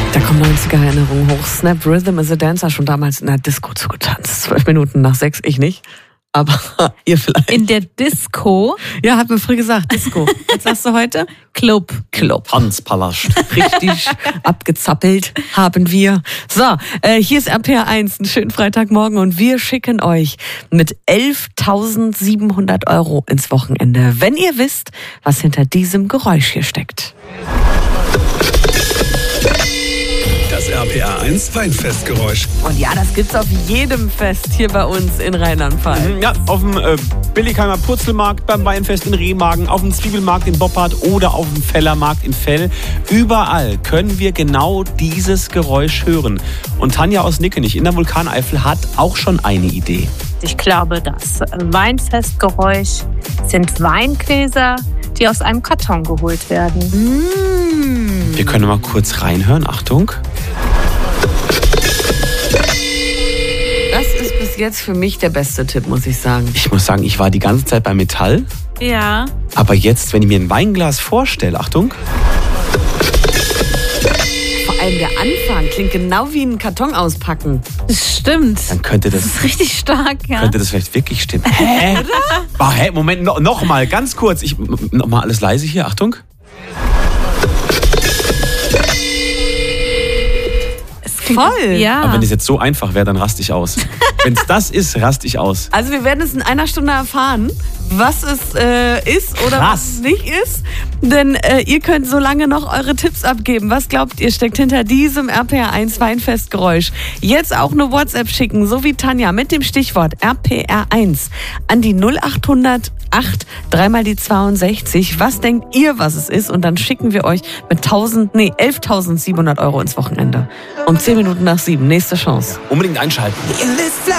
Da kommen 90er-Erinnerungen hoch. Snap Rhythm is a Dancer, schon damals in der Disco zugetanzt. 12 Minuten nach 6, ich nicht. Aber ihr vielleicht. In der Disco? Ja, hat mir früher gesagt, Disco. Was sagst du heute? Club. Tanzpalast. Richtig abgezappelt haben wir. So, hier ist RPR 1, einen schönen Freitagmorgen und wir schicken euch mit 11.700 € ins Wochenende, wenn ihr wisst, was hinter diesem Geräusch hier steckt. Das RPR 1 Weinfestgeräusch. Und ja, das gibt's auf jedem Fest hier bei uns in Rheinland-Pfalz. Ja, auf dem Billigheimer Purzelmarkt, beim Weinfest in Remagen, auf dem Zwiebelmarkt in Boppard oder auf dem Fellermarkt in Fell. Überall können wir genau dieses Geräusch hören. Und Tanja aus Nickenich in der Vulkaneifel hat auch schon eine Idee. Ich glaube, das Weinfestgeräusch sind Weingläser, die aus einem Karton geholt werden. Wir können mal kurz reinhören. Achtung. Das ist bis jetzt für mich der beste Tipp, muss ich sagen. Ich muss sagen, ich war die ganze Zeit bei Metall. Ja. Aber jetzt, wenn ich mir ein Weinglas vorstelle, Achtung. Vor allem der Anfang klingt genau wie ein Karton auspacken. Das stimmt. Dann könnte Das ist richtig stark, ja. könnte das vielleicht wirklich stimmen. Hä? Hä? Moment, noch mal, ganz kurz. Noch mal alles leise hier, Achtung. Voll. Ja. Aber wenn es jetzt so einfach wäre, dann raste ich aus. Wenn es das ist, raste ich aus. Also wir werden es in einer Stunde erfahren, was es ist oder Krass. was es nicht ist. Denn ihr könnt so lange noch eure Tipps abgeben. Was glaubt ihr, steckt hinter diesem RPR 1 Weinfestgeräusch? Jetzt auch eine WhatsApp schicken, so wie Tanja, mit dem Stichwort RPR 1 an die 0800 8 3 die 62. Was denkt ihr, was es ist? Und dann schicken wir euch mit 11.700 € ins Wochenende. Um 10 Minuten nach 7. Nächste Chance. Unbedingt einschalten.